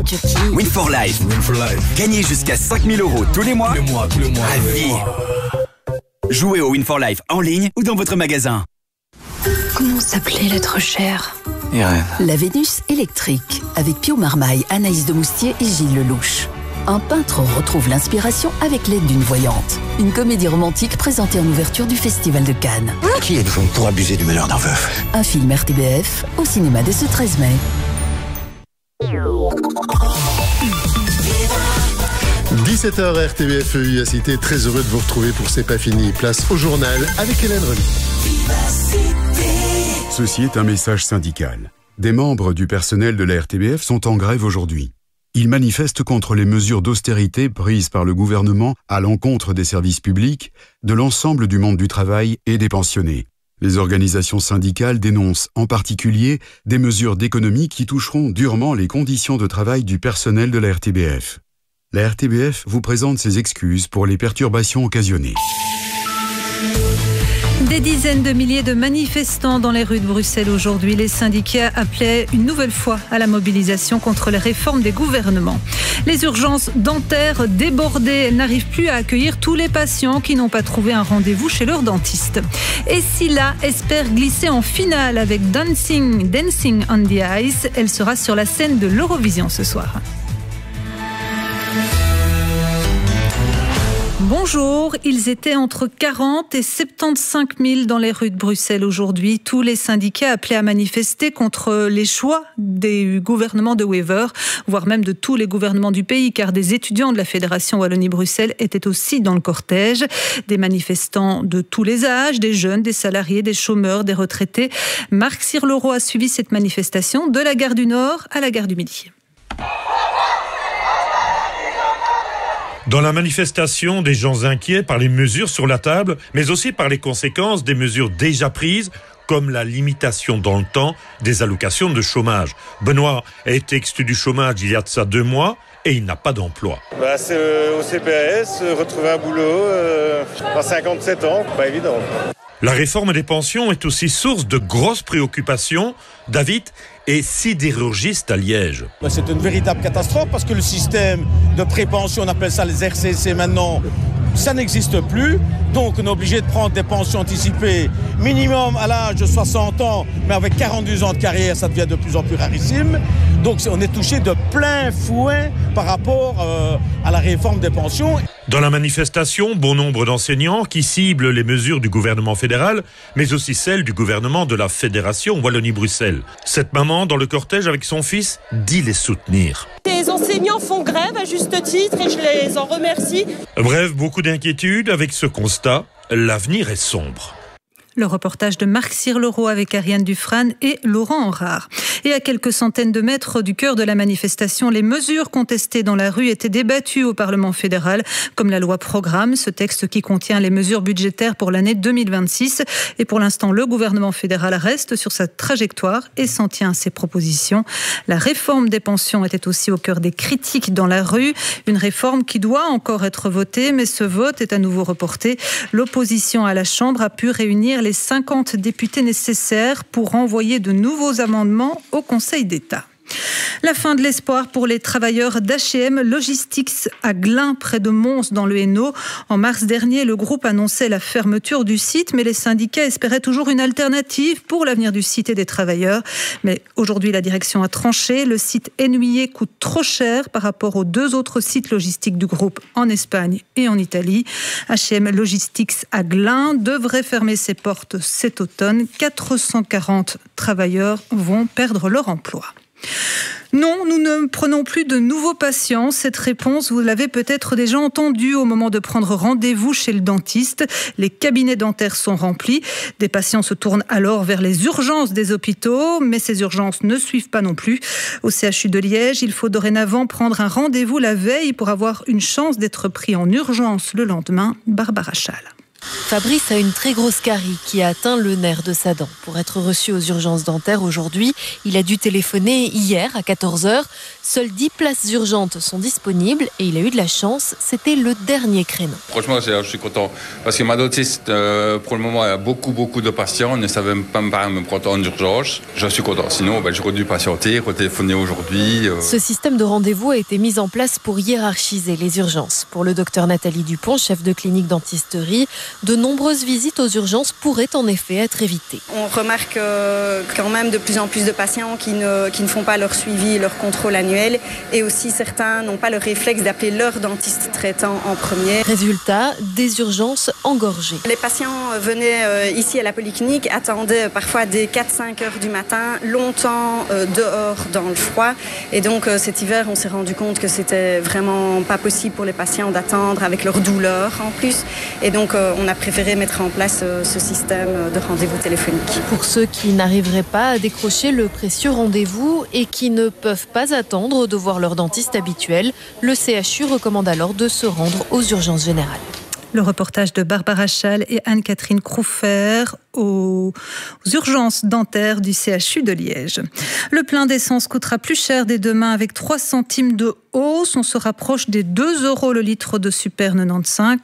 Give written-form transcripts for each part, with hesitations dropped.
Turquie. Win for Life. Gagnez jusqu'à 5 000 € tous les mois. Tous les mois. À vie. Jouez au Win for Life en ligne ou dans votre magasin. Comment s'appelait l'être cher? Irène. La Vénus électrique, avec Pio Marmaille, Anaïs de Moustier et Gilles Lelouch. Un peintre retrouve l'inspiration avec l'aide d'une voyante. Une comédie romantique présentée en ouverture du Festival de Cannes. Qui êtes-vous pour abuser du malheur d'un veuf? Un film RTBF au cinéma dès ce 13 mai. 17h RTBF Vivacité, très heureux de vous retrouver pour C'est pas fini. Place au journal avec Hélène Remy. Ceci est un message syndical. Des membres du personnel de la RTBF sont en grève aujourd'hui. Ils manifestent contre les mesures d'austérité prises par le gouvernement à l'encontre des services publics, de l'ensemble du monde du travail et des pensionnés. Les organisations syndicales dénoncent en particulier des mesures d'économie qui toucheront durement les conditions de travail du personnel de la RTBF. La RTBF vous présente ses excuses pour les perturbations occasionnées. Des dizaines de milliers de manifestants dans les rues de Bruxelles aujourd'hui. Les syndicats appelaient une nouvelle fois à la mobilisation contre les réformes des gouvernements. Les urgences dentaires débordées, elles n'arrivent plus à accueillir tous les patients qui n'ont pas trouvé un rendez-vous chez leur dentiste. Et Scylla espère glisser en finale avec Dancing on the Ice. Elle sera sur la scène de l'Eurovision ce soir. Bonjour, ils étaient entre 40 et 75 000 dans les rues de Bruxelles aujourd'hui. Tous les syndicats appelaient à manifester contre les choix des gouvernements de Wever, voire même de tous les gouvernements du pays, car des étudiants de la Fédération Wallonie-Bruxelles étaient aussi dans le cortège. Des manifestants de tous les âges, des jeunes, des salariés, des chômeurs, des retraités. Marc Sirleroy a suivi cette manifestation de la gare du Nord à la gare du Midi. Dans la manifestation, des gens inquiets par les mesures sur la table, mais aussi par les conséquences des mesures déjà prises, comme la limitation dans le temps des allocations de chômage. Benoît a été exclu du chômage il y a de ça 2 mois et il n'a pas d'emploi. C'est au CPS, retrouver un boulot à 57 ans, pas évident. La réforme des pensions est aussi source de grosses préoccupations. David est sidérurgiste à Liège. C'est une véritable catastrophe parce que le système de prépension, on appelle ça les RCC maintenant, ça n'existe plus. Donc on est obligé de prendre des pensions anticipées minimum à l'âge de 60 ans, mais avec 42 ans de carrière, ça devient de plus en plus rarissime. Donc on est touché de plein fouet par rapport à la réforme des pensions. Dans la manifestation, bon nombre d'enseignants qui ciblent les mesures du gouvernement fédéral, mais aussi celles du gouvernement de la Fédération Wallonie-Bruxelles. Cette maman, dans le cortège avec son fils, dit les soutenir. Les enseignants font grève à juste titre et je les en remercie. Bref, beaucoup d'inquiétudes avec ce constat, l'avenir est sombre. Le reportage de Marc Sirleroy avec Ariane Dufresne et Laurent Enrard. Et à quelques centaines de mètres du cœur de la manifestation, les mesures contestées dans la rue étaient débattues au Parlement fédéral, comme la loi Programme, ce texte qui contient les mesures budgétaires pour l'année 2026. Et pour l'instant, le gouvernement fédéral reste sur sa trajectoire et s'en tient à ses propositions. La réforme des pensions était aussi au cœur des critiques dans la rue. Une réforme qui doit encore être votée, mais ce vote est à nouveau reporté. L'opposition à la Chambre a pu réunir les 50 députés nécessaires pour renvoyer de nouveaux amendements au Conseil d'État. La fin de l'espoir pour les travailleurs d'H&M Logistics à Glun, près de Mons, dans le Hainaut. En mars dernier, le groupe annonçait la fermeture du site, mais les syndicats espéraient toujours une alternative pour l'avenir du site et des travailleurs. Mais aujourd'hui, la direction a tranché. Le site Ennuyé coûte trop cher par rapport aux 2 autres sites logistiques du groupe en Espagne et en Italie. H&M Logistics à Glun devrait fermer ses portes cet automne. 440 travailleurs vont perdre leur emploi. Non, nous ne prenons plus de nouveaux patients. Cette réponse, vous l'avez peut-être déjà entendue au moment de prendre rendez-vous chez le dentiste. Les cabinets dentaires sont remplis. Des patients se tournent alors vers les urgences des hôpitaux, mais ces urgences ne suivent pas non plus. Au CHU de Liège, il faut dorénavant prendre un rendez-vous la veille pour avoir une chance d'être pris en urgence le lendemain. Barbara Schall. Fabrice a une très grosse carie qui a atteint le nerf de sa dent. Pour être reçu aux urgences dentaires aujourd'hui, il a dû téléphoner hier à 14h. Seules 10 places urgentes sont disponibles et il a eu de la chance, c'était le dernier créneau. Franchement, je suis content parce que ma dentiste, pour le moment, a beaucoup de patients, ne savait pas me prendre en urgence. Je suis content, sinon j'aurais dû patienter, retéléphoner aujourd'hui. Ce système de rendez-vous a été mis en place pour hiérarchiser les urgences. Pour le docteur Nathalie Dupont, chef de clinique dentisterie, de nombreuses visites aux urgences pourraient en effet être évitées. On remarque quand même de plus en plus de patients qui ne font pas leur suivi, leur contrôle annuel, et aussi certains n'ont pas le réflexe d'appeler leur dentiste traitant en premier. Résultat, des urgences engorgées. Les patients venaient ici à la polyclinique, attendaient parfois dès 4-5 heures du matin, longtemps dehors dans le froid, et donc cet hiver on s'est rendu compte que c'était vraiment pas possible pour les patients d'attendre avec leur douleur en plus, et donc on a préféré mettre en place ce système de rendez-vous téléphonique. Pour ceux qui n'arriveraient pas à décrocher le précieux rendez-vous et qui ne peuvent pas attendre de voir leur dentiste habituel, le CHU recommande alors de se rendre aux urgences générales. Le reportage de Barbara Schall et Anne-Catherine Crouffer aux urgences dentaires du CHU de Liège. Le plein d'essence coûtera plus cher dès demain avec 3 centimes de hausse. On se rapproche des 2 € le litre de Super 95,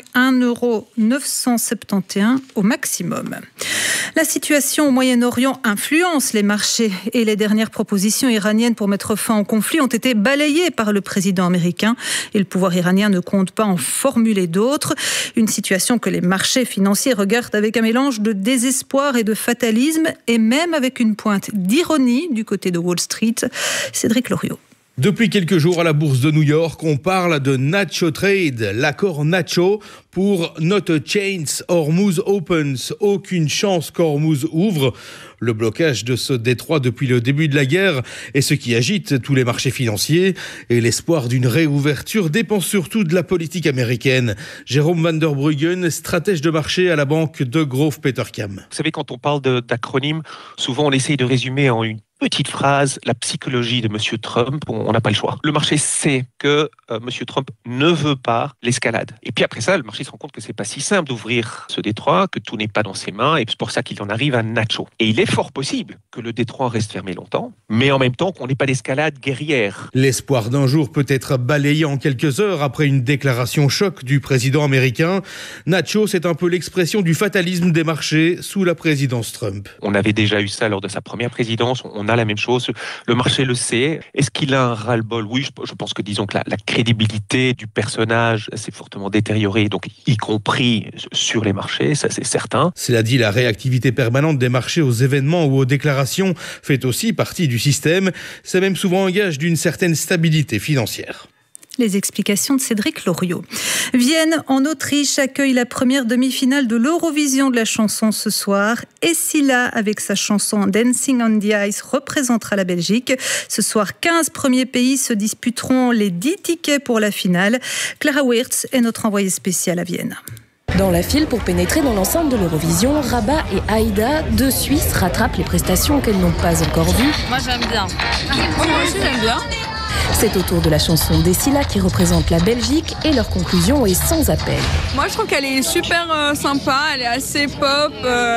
1,971 € au maximum. La situation au Moyen-Orient influence les marchés et les dernières propositions iraniennes pour mettre fin au conflit ont été balayées par le président américain et le pouvoir iranien ne compte pas en formuler d'autres. Une situation que les marchés financiers regardent avec un mélange de désespoir et de fatalisme et même avec une pointe d'ironie du côté de Wall Street. Cédric Loriot. Depuis quelques jours à la bourse de New York, on parle de Nacho Trade, l'accord Nacho pour Not a Chance, Hormuz Opens, aucune chance qu'Hormuz ouvre. Le blocage de ce détroit depuis le début de la guerre est ce qui agite tous les marchés financiers et l'espoir d'une réouverture dépend surtout de la politique américaine. Jérôme Van der Bruggen, stratège de marché à la banque Degroof Petercam. Vous savez, quand on parle d'acronymes, souvent on essaye de résumer en une petite phrase la psychologie de M. Trump. On n'a pas le choix. Le marché sait que M. Trump ne veut pas l'escalade. Et puis après ça, le marché se rend compte que c'est pas si simple d'ouvrir ce détroit, que tout n'est pas dans ses mains, et c'est pour ça qu'il en arrive à Nacho. Et il est fort possible que le détroit reste fermé longtemps, mais en même temps qu'on n'ait pas d'escalade guerrière. L'espoir d'un jour peut être balayé en quelques heures après une déclaration choc du président américain. Nacho, c'est un peu l'expression du fatalisme des marchés sous la présidence Trump. On avait déjà eu ça lors de sa première présidence, on a la même chose, le marché le sait. Est-ce qu'il a un ras-le-bol ? Oui, je pense que disons que la crédibilité du personnage s'est fortement détériorée, donc y compris sur les marchés, ça c'est certain. Cela dit, la réactivité permanente des marchés aux événements ou aux déclarations fait aussi partie du système. C'est même souvent un gage d'une certaine stabilité financière. Les explications de Cédric Loriot. Vienne, en Autriche, accueille la première demi-finale de l'Eurovision de la chanson ce soir. Et Scylla, avec sa chanson Dancing on the Ice, représentera la Belgique. Ce soir, 15 premiers pays se disputeront les 10 tickets pour la finale. Clara Wirtz est notre envoyée spéciale à Vienne. Dans la file pour pénétrer dans l'enceinte de l'Eurovision, Rabat et Aïda, 2 Suisses, rattrapent les prestations qu'elles n'ont pas encore vues. Moi j'aime bien. Moi aussi j'aime bien. C'est au tour de la chanson d'Essila qui représente la Belgique et leur conclusion est sans appel. Moi je trouve qu'elle est super sympa, elle est assez pop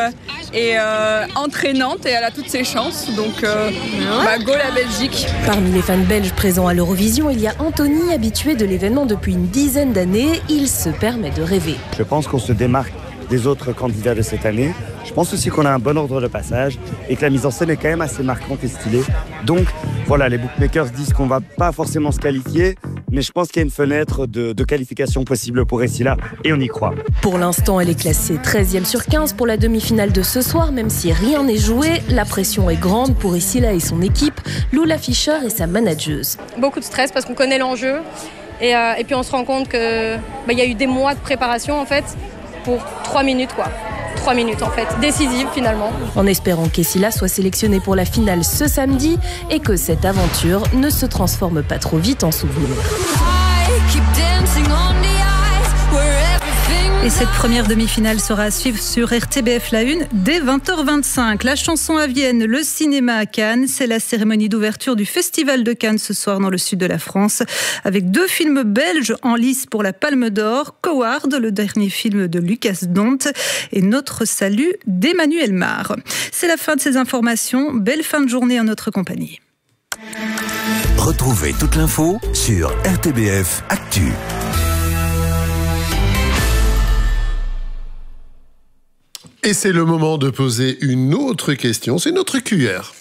et entraînante et elle a toutes ses chances. Donc go la Belgique. Parmi les fans belges présents à l'Eurovision, il y a Anthony, habitué de l'événement depuis une dizaine d'années. Il se permet de rêver. Je pense qu'on se démarque des autres candidats de cette année. Je pense aussi qu'on a un bon ordre de passage et que la mise en scène est quand même assez marquante et stylée. Donc voilà, les bookmakers disent qu'on va pas forcément se qualifier, mais je pense qu'il y a une fenêtre de qualification possible pour Essila et on y croit. Pour l'instant, elle est classée 13e sur 15 pour la demi-finale de ce soir, même si rien n'est joué. La pression est grande pour Essila et son équipe, Lula Fischer et sa manageuse. Beaucoup de stress parce qu'on connaît l'enjeu et puis on se rend compte qu'il y a eu des mois de préparation en fait pour 3 minutes quoi. 3 minutes en fait, décisive finalement. En espérant qu'Essila soit sélectionnée pour la finale ce samedi et que cette aventure ne se transforme pas trop vite en souvenir. Et cette première demi-finale sera à suivre sur RTBF La Une dès 20h25. La chanson à Vienne, le cinéma à Cannes. C'est la cérémonie d'ouverture du Festival de Cannes ce soir dans le sud de la France. Avec 2 films belges en lice pour la Palme d'Or. Coward, le dernier film de Lucas Dont. Et Notre salut d'Emmanuel Mar. C'est la fin de ces informations. Belle fin de journée en notre compagnie. Retrouvez toute l'info sur RTBF Actu. Et c'est le moment de poser une autre question, c'est notre QR.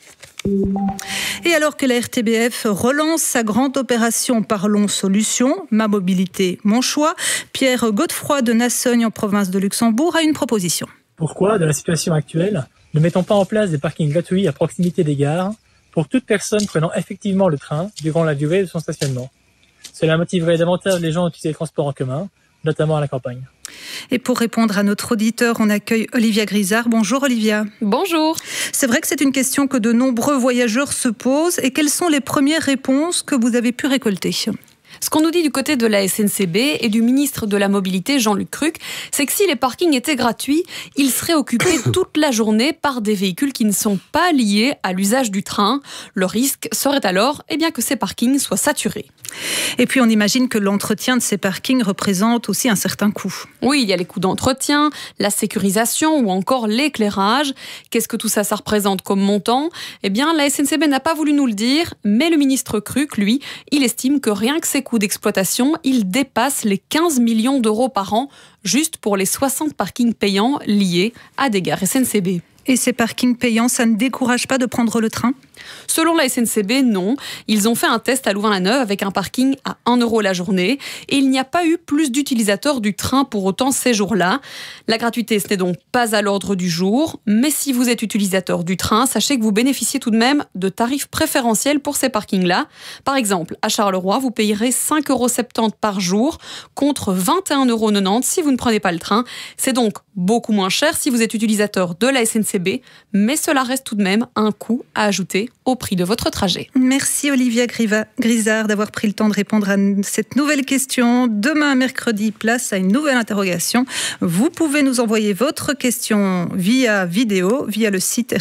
Et alors que la RTBF relance sa grande opération Parlons Solutions, ma mobilité, mon choix, Pierre Godefroy de Nassogne en province de Luxembourg a une proposition. Pourquoi, dans la situation actuelle, ne mettons pas en place des parkings gratuits à proximité des gares pour toute personne prenant effectivement le train durant la durée de son stationnement? Cela motiverait davantage les gens à utiliser les transports en commun, notamment à la campagne. Et pour répondre à notre auditeur, on accueille Olivia Grisard. Bonjour Olivia. Bonjour. C'est vrai que c'est une question que de nombreux voyageurs se posent. Et quelles sont les premières réponses que vous avez pu récolter ? Ce qu'on nous dit du côté de la SNCB et du ministre de la Mobilité, Jean-Luc Cruc, c'est que si les parkings étaient gratuits, ils seraient occupés toute la journée par des véhicules qui ne sont pas liés à l'usage du train. Le risque serait alors que ces parkings soient saturés. Et puis on imagine que l'entretien de ces parkings représente aussi un certain coût. Oui, il y a les coûts d'entretien, la sécurisation ou encore l'éclairage. Qu'est-ce que tout ça représente comme montant ? La SNCB n'a pas voulu nous le dire, mais le ministre Cruc, lui, il estime que rien que ces coûts d'exploitation, ils dépassent les 15 millions d'euros par an, juste pour les 60 parkings payants liés à des gares SNCB. Et ces parkings payants, ça ne décourage pas de prendre le train ? Selon la SNCB, non. Ils ont fait un test à Louvain-la-Neuve avec un parking à 1 € la journée et il n'y a pas eu plus d'utilisateurs du train pour autant ces jours-là. La gratuité, ce n'est donc pas à l'ordre du jour, mais si vous êtes utilisateur du train, sachez que vous bénéficiez tout de même de tarifs préférentiels pour ces parkings-là. Par exemple, à Charleroi, vous payerez 5,70 € par jour contre 21,90 € si vous ne prenez pas le train. C'est donc beaucoup moins cher si vous êtes utilisateur de la SNCB, mais cela reste tout de même un coût à ajouter au prix de votre trajet. Merci Olivia Grisard d'avoir pris le temps de répondre à cette nouvelle question. Demain, mercredi, place à une nouvelle interrogation. Vous pouvez nous envoyer votre question via vidéo, via le site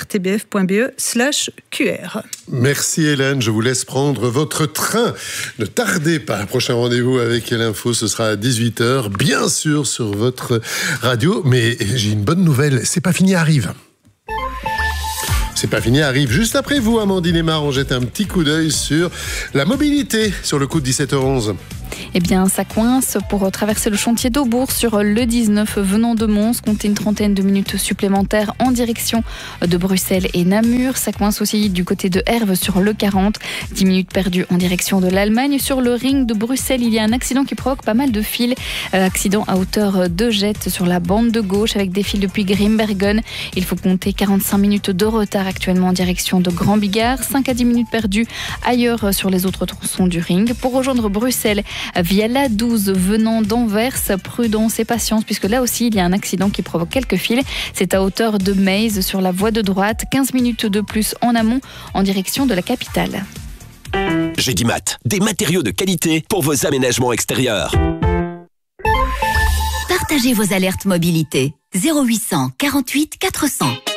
rtbf.be/QR. Merci Hélène, je vous laisse prendre votre train. Ne tardez pas, prochain rendez-vous avec l'info, ce sera à 18h, bien sûr sur votre radio. Mais j'ai une bonne nouvelle, C'est pas fini arrive. C'est pas fini arrive juste après vous, Amandine et Mar. On jette un petit coup d'œil sur la mobilité, sur le coup de 17h11. Ça coince pour traverser le chantier d'Aubourg sur le 19 venant de Mons. Comptez une trentaine de minutes supplémentaires en direction de Bruxelles et Namur. Ça coince aussi du côté de Herve sur le 40. 10 minutes perdues en direction de l'Allemagne. Sur le ring de Bruxelles, il y a un accident qui provoque pas mal de fils. Accident à hauteur de Jette sur la bande de gauche avec des fils depuis Grimbergen. Il faut compter 45 minutes de retard actuellement en direction de Grand Bigard. 5 à 10 minutes perdues ailleurs sur les autres tronçons du ring. Pour rejoindre Bruxelles, via la 12 venant d'Anvers, prudence et patience puisque là aussi il y a un accident qui provoque quelques fils. C'est à hauteur de Meize sur la voie de droite, 15 minutes de plus en amont en direction de la capitale. Gédimat, des matériaux de qualité pour vos aménagements extérieurs. Partagez vos alertes mobilité 0800 48 400.